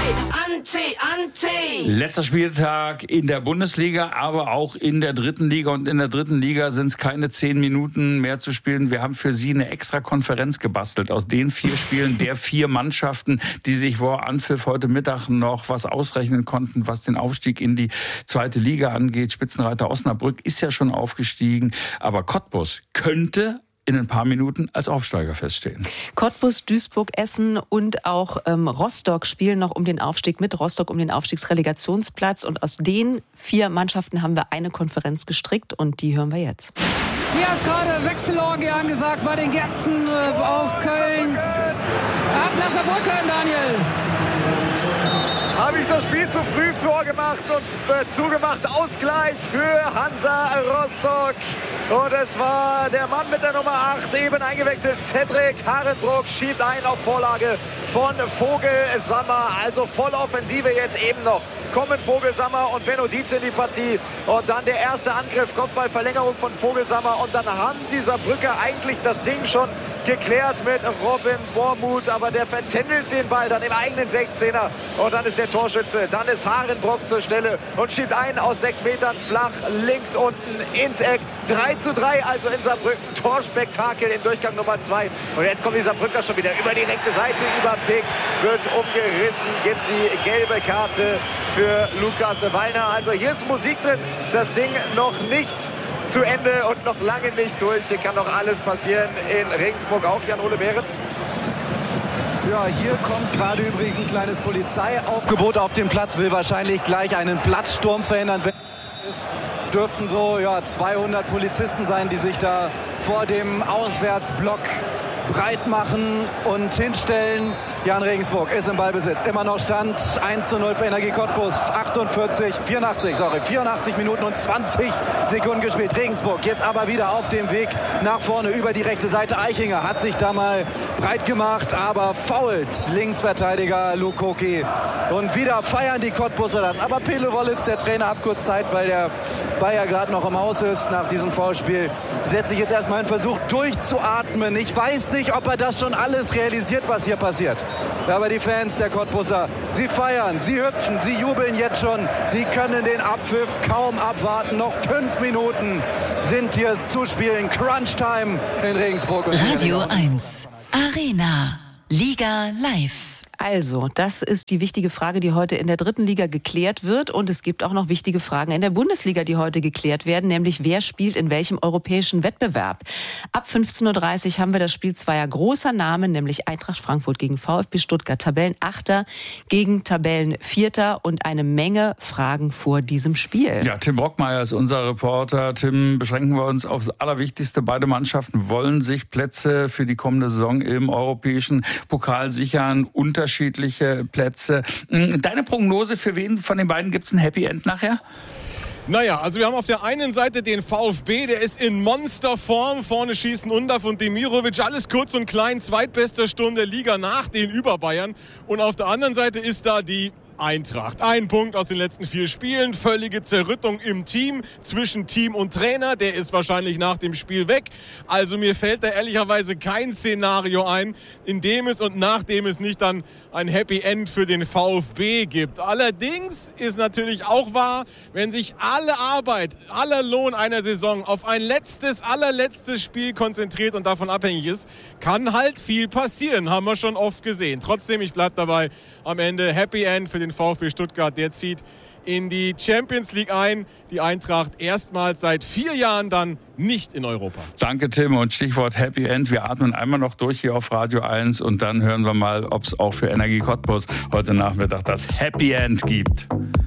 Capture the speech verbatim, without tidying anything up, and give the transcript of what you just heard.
Anti, Anti. Letzter Spieltag in der Bundesliga, aber auch in der dritten Liga. Und in der dritten Liga sind es keine zehn Minuten mehr zu spielen. Wir haben für Sie eine extra Konferenz gebastelt aus den vier Spielen der vier Mannschaften, die sich vor Anpfiff heute Mittag noch was ausrechnen konnten, was den Aufstieg in die zweite Liga angeht. Spitzenreiter Osnabrück ist ja schon aufgestiegen, aber Cottbus könnte in ein paar Minuten als Aufsteiger feststehen. Cottbus, Duisburg, Essen und auch ähm, Rostock spielen noch um den Aufstieg mit. Rostock um den Aufstiegsrelegationsplatz. Und aus den vier Mannschaften haben wir eine Konferenz gestrickt und die hören wir jetzt. Hier ist gerade Wechselorgie angesagt bei den Gästen äh, aus Köln. Ab nach Saarbrücken, Daniel. Habe ich das Spiel zu früh vorgemacht und äh, zugemacht. Ausgleich für Hansa Rostock. Und es war der Mann mit der Nummer acht, eben eingewechselt. Cedric Harenbrock schiebt ein auf Vorlage von Vogelsammer. Also voll Offensive jetzt eben noch. Kommen Vogelsammer und Benno Dietz in die Partie. Und dann der erste Angriff, Kopfballverlängerung von Vogelsammer. Und dann haben die Saarbrücker eigentlich das Ding schon geklärt mit Robin Bormuth. Aber der vertändelt den Ball dann im eigenen sechzehner. Und dann ist der Torschütze. Dann ist Harenbrock zur Stelle und schiebt ein aus sechs Metern flach links unten ins Eck. drei zu drei also in Saarbrücken. Torspektakel in Durchgang Nummer zwei. Und jetzt kommen die Saarbrücker schon wieder über die rechte Seite. Über Pick wird umgerissen. Gibt die gelbe Karte für Lukas Wallner. Also hier ist Musik drin. Das Ding noch nicht zu Ende und noch lange nicht durch. Hier kann noch alles passieren. In Regensburg auch, Jan-Ole Behrens. Ja, hier kommt gerade übrigens ein kleines Polizeiaufgebot auf den Platz. Will wahrscheinlich gleich einen Platzsturm verhindern. Es dürften so ja, zweihundert Polizisten sein, die sich da vor dem Auswärtsblock breit machen und hinstellen. Jan Regensburg ist im Ballbesitz. Immer noch Stand eins zu null für Energie Cottbus. achtundvierzig, vierundachtzig, sorry, vierundachtzig Minuten und zwanzig Sekunden gespielt. Regensburg jetzt aber wieder auf dem Weg nach vorne über die rechte Seite. Eichinger hat sich da mal breit gemacht, aber foult Linksverteidiger Lukoki. Und wieder feiern die Cottbuser das. Aber Pele Wollitz, der Trainer, hat kurz Zeit, weil der Bayer gerade noch im Haus ist nach diesem Foulspiel. Setzt sich jetzt erstmal einen Versuch durchzuatmen. Ich weiß nicht, ob er das schon alles realisiert, was hier passiert. Aber die Fans der Cottbuser, sie feiern, sie hüpfen, sie jubeln jetzt schon. Sie können den Abpfiff kaum abwarten. Noch fünf Minuten sind hier zu spielen. Crunch-Time in Regensburg. Und Radio eins, Arena, Liga live. Also, das ist die wichtige Frage, die heute in der dritten Liga geklärt wird. Und es gibt auch noch wichtige Fragen in der Bundesliga, die heute geklärt werden, nämlich wer spielt in welchem europäischen Wettbewerb. Ab fünfzehn Uhr dreißig haben wir das Spiel zweier großer Namen, nämlich Eintracht Frankfurt gegen VfB Stuttgart, Tabellenachter gegen Tabellenvierter und eine Menge Fragen vor diesem Spiel. Ja, Tim Brockmeier ist unser Reporter. Tim, beschränken wir uns aufs Allerwichtigste. Beide Mannschaften wollen sich Plätze für die kommende Saison im europäischen Pokal sichern. Unterschiedliche Plätze. Deine Prognose, für wen von den beiden gibt es ein Happy End nachher? Naja, also wir haben auf der einen Seite den VfB, der ist in Monsterform. Vorne schießen Undav und Demirovic, alles kurz und klein. Zweitbester Sturm der Liga nach den Über-Bayern. Und auf der anderen Seite ist da die Eintracht. Ein Punkt aus den letzten vier Spielen, völlige Zerrüttung im Team, zwischen Team und Trainer, der ist wahrscheinlich nach dem Spiel weg. Also mir fällt da ehrlicherweise kein Szenario ein, in dem es und nach dem es nicht dann ein Happy End für den VfB gibt. Allerdings ist natürlich auch wahr, wenn sich alle Arbeit, aller Lohn einer Saison auf ein letztes, allerletztes Spiel konzentriert und davon abhängig ist, kann halt viel passieren, haben wir schon oft gesehen. Trotzdem, ich bleibe dabei, am Ende Happy End für den VfB Stuttgart, der zieht in die Champions League ein. Die Eintracht erstmals seit vier Jahren dann nicht in Europa. Danke, Tim. Und Stichwort Happy End. Wir atmen einmal noch durch hier auf Radio eins und dann hören wir mal, ob es auch für Energie Cottbus heute Nachmittag das Happy End gibt.